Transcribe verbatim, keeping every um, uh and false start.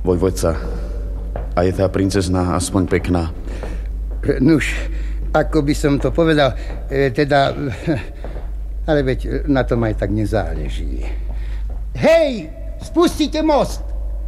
Vojvodca, a je tá princezná aspoň pekná? Nuž, ako by som to povedal, e, teda... Ale veď na tom aj tak nezáleží. Hej, spustite most!